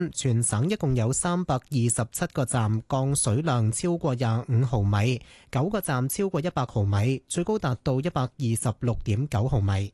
全省一共有327個站降水量超過25毫米，9個站超過100毫米，最高達到126.9毫米。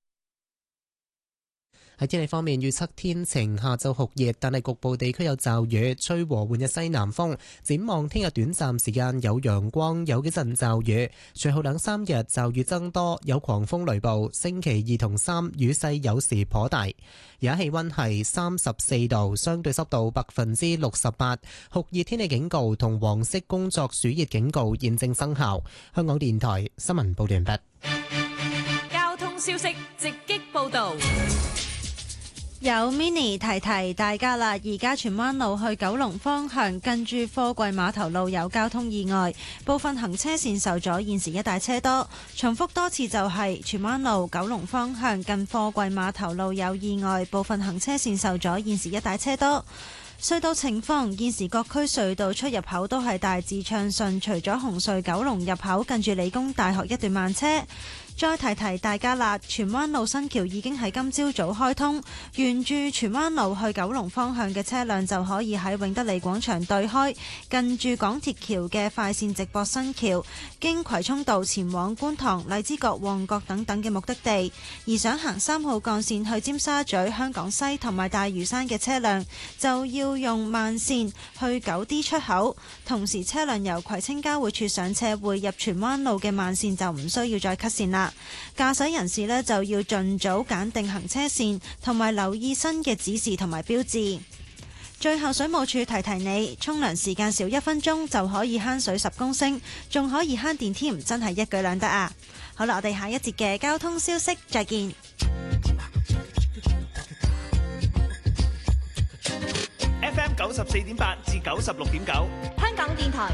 喺天氣方面，預測天晴，下晝酷熱，但係局部地區有驟雨，吹和緩嘅西南風。展望聽日短暫時間有陽光，有幾陣驟雨，隨後2-3日驟雨增多，有狂風雷暴。星期2同3雨勢有時頗大。而家氣溫係34度，相對濕度68%，酷熱天氣警告同黃色工作暑熱警告現正生效。香港電台新聞報道完畢。 交通消息直擊報道。 有 mini 提提大家啦，而家荃灣路去九龍方向近住貨櫃碼頭路有交通意外，部分行車線受阻，現時一帶車多。重複多次就係荃灣路九龍方向近貨櫃碼頭路有意外，部分行車線受阻，現時一帶車多。隧道情況，現時各區隧道出入口都係大致暢順，除咗紅隧九龍入口近住理工大學一段慢車。再提提大家啦，荃灣路新橋已經喺今朝早開通，沿住荃灣路去九龍方向嘅車輛就可以喺永德利廣場對開，近住港鐵橋嘅快線直駁新橋，經葵涌道前往觀塘、荔枝角、旺角等等嘅目的地。而想行3號幹線去尖沙咀、香港西同埋大嶼山嘅車輛，就要用慢線去9D 出口。同時車輛由葵青交匯處上斜匯入荃灣路嘅慢線就唔需要再 cut 線啦。駕駛人士呢，就要盡早揀定行車線，同埋留意新嘅指示同埋標誌。最後水務署提提你，沖涼時間少1分鐘就可以慳水10公升，仲可以慳電添，真係一舉兩得啊！好啦，我哋下一節嘅交通消息再見。 FM 94.8至96.9， 香港電台